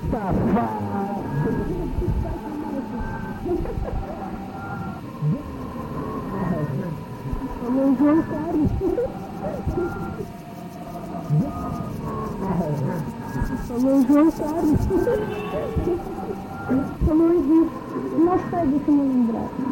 Safado. Alô, João Carlos. Alô, João Carlos. Alô, Henrique. Mais tarde, deixa-me lembrar.